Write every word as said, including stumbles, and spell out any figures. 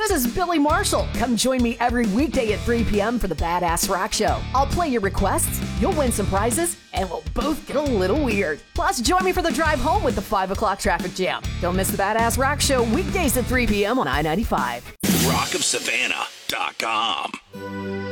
This is Billy Marshall. Come join me every weekday at three p.m. for the Badass Rock Show. I'll play your requests, you'll win some prizes, and we'll both get a little weird. Plus, join me for the drive home with the five o'clock traffic jam. Don't miss the Badass Rock Show weekdays at three p.m. on I ninety-five. rock of savannah dot com